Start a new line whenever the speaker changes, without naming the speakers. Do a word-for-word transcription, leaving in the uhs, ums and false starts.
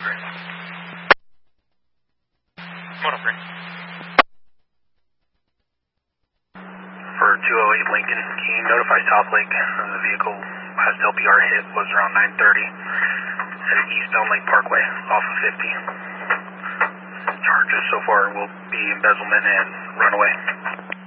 one oh three.
For two oh eight Lincoln, can you notify South Lake the vehicle last L P R hit was around nine thirty at East Elm Lake Parkway off of fifty. Charges so far will be embezzlement and runaway.